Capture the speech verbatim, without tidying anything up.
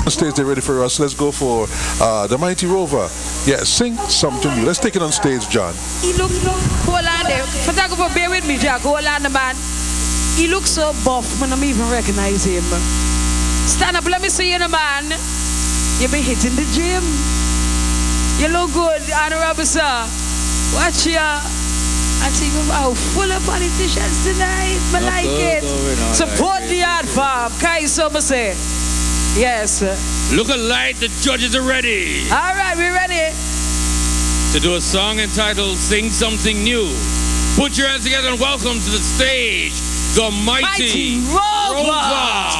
stage, they're ready for us. Let's go for uh, the Mighty Rover. Yeah, sing something new. Let's take it on stage, John. He look, hold on there. Photographer, bear with me, Jack. Hold on, the man. He looks so buff, man, I don't even recognize him. Stand up, let me see you, the man. You been hitting the gym. You look good, Honorable Sir. Watch ya. I think about full of politicians tonight. I like it. Support the art farm. Kai Summer say. Yes. Look alight, the judges are ready. All right, we're ready. To do a song entitled Sing Something New. Put your hands together and welcome to the stage, the Mighty, Mighty Rover. Rover.